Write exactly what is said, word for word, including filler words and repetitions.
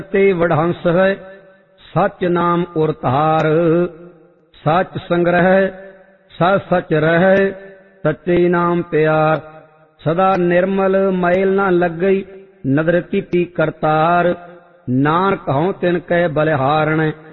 ਤੇ ਵਡਹੰਸ ਹੈ ਸਚ ਨਾਮ ਉਰ ਧਾਰ। ਸਚ ਸੰਗ੍ਰਹਿ ਸਚ ਸਚ ਰਹਿ ਸੱਚੇ ਨਾਮ ਪਿਆਰ। ਸਦਾ ਨਿਰਮਲ ਮੈਲ ਨਾ ਲੱਗਈ ਨਦਰ ਕੀਤੀ ਕਰਤਾਰ। ਨਾਨਕ ਹਉ ਤਿਨ ਕੈ ਬਲਿਹਾਰਣ